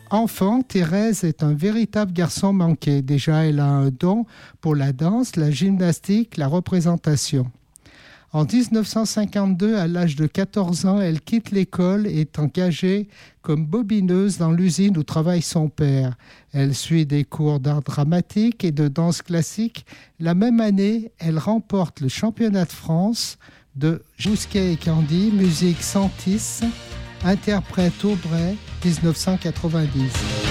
Enfant, Thérèse est un véritable garçon manqué. Déjà, elle a un don pour la danse, la gymnastique, la représentation. En 1952, à l'âge de 14 ans, elle quitte l'école et est engagée comme bobineuse dans l'usine où travaille son père. Elle suit des cours d'art dramatique et de danse classique. La même année, elle remporte le championnat de France de Bousquet et Candy, musique Santis, interprète Aubray, 1990.